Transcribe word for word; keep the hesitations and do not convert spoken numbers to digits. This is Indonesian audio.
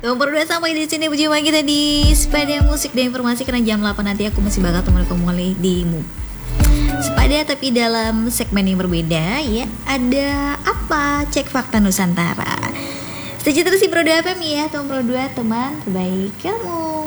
Berdua sampai di sini perjumpaan kita di Sepada Musik dan Informasi, karena jam delapan nanti aku masih bakal temen kamu lagi di Sepada, tapi dalam segmen yang berbeda ya. Ada apa? Cek Fakta Nusantara. Stay terus di Berdua F M ya, teman berdua, teman terbaik kamu.